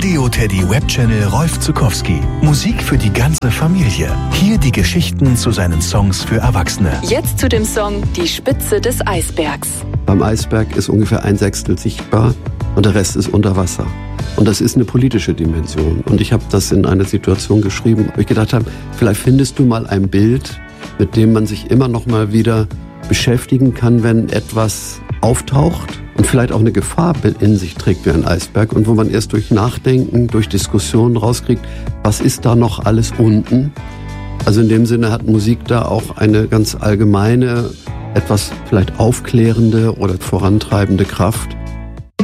Radio Teddy Webchannel Rolf Zuckowski. Musik für die ganze Familie. Hier die Geschichten zu seinen Songs für Erwachsene. Jetzt zu dem Song Die Spitze des Eisbergs. Beim Eisberg ist ungefähr 1/6 sichtbar und der Rest ist unter Wasser. Und das ist eine politische Dimension. Und ich habe das in einer Situation geschrieben, wo ich gedacht habe, vielleicht findest du mal ein Bild, mit dem man sich immer noch mal wieder beschäftigen kann, wenn etwas auftaucht und vielleicht auch eine Gefahr in sich trägt wie ein Eisberg und wo man erst durch Nachdenken, durch Diskussionen rauskriegt, was ist da noch alles unten. Also in dem Sinne hat Musik da auch eine ganz allgemeine, etwas vielleicht aufklärende oder vorantreibende Kraft.